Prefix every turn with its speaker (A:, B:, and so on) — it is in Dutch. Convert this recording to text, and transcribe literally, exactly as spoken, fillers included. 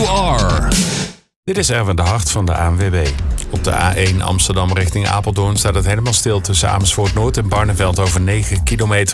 A: You Are.
B: Dit is Erwin de Hart van de A N W B. Op de A één Amsterdam richting Apeldoorn staat het helemaal stil tussen Amersfoort Noord en Barneveld over negen kilometer.